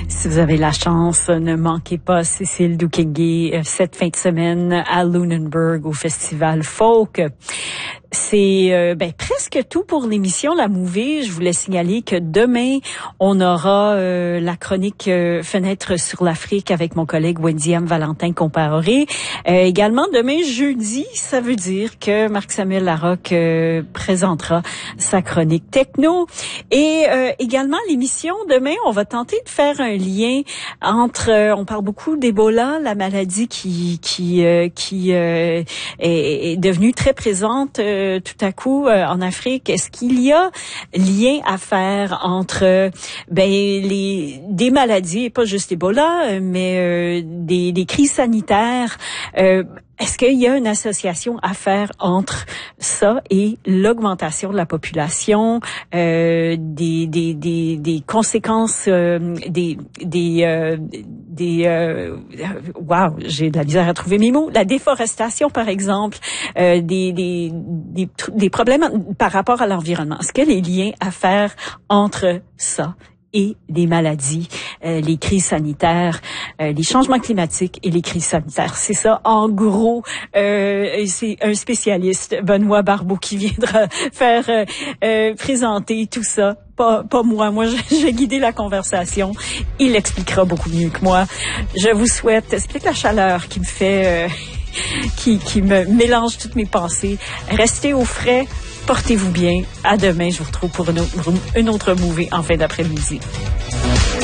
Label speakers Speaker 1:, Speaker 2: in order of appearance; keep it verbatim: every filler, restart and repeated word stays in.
Speaker 1: Si vous avez la chance, ne manquez pas Cécile Doukengué cette fin de semaine à Lunenburg au Festival Folk. C'est euh, ben, presque tout pour l'émission La Mouvée. Je voulais signaler que demain, on aura euh, la chronique euh, Fenêtre sur l'Afrique avec mon collègue Wendy-M Valentin Comparé. Euh, également, demain, jeudi, ça veut dire que Marc-Samuel Larocque euh, présentera sa chronique techno. Et euh, également, l'émission demain, on va tenter de faire un lien entre, euh, on parle beaucoup d'Ebola, la maladie qui qui euh, qui euh, est, est devenue très présente euh, tout à coup euh, en Afrique. Est-ce qu'il y a lien à faire entre ben les des maladies, et pas juste Ebola, mais euh, des, des crises sanitaires? Euh, Est-ce qu'il y a une association à faire entre ça et l'augmentation de la population, euh, des, des, des, des conséquences, euh, des, des, euh, des, euh, wow, j'ai de la misère à trouver mes mots, la déforestation par exemple, euh, des, des, des, des problèmes par rapport à l'environnement. Est-ce qu'il y a des liens à faire entre ça et les maladies, euh, les crises sanitaires, euh, les changements climatiques et les crises sanitaires? C'est ça, en gros, euh, c'est un spécialiste, Benoît Barbeau, qui viendra faire euh, euh, présenter tout ça. Pas, pas moi. Moi, je, je vais guider la conversation. Il l'expliquera beaucoup mieux que moi. Je vous souhaite, c'est peut-être la chaleur qui me fait, euh, qui, qui me mélange toutes mes pensées. Restez au frais. Portez-vous bien. À demain. Je vous retrouve pour une autre, une autre movie en fin d'après-midi.